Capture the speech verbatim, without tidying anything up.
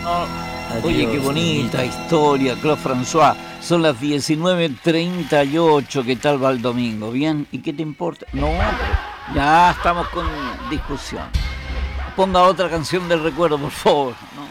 No. Oye, Adiós, qué bonita Nenita. historia, Claude François. Son las diecinueve treinta y ocho. ¿Qué tal va el domingo? ¿Bien? ¿Y qué te importa? No, ya estamos con discusión. Ponga otra canción del recuerdo, por favor. No.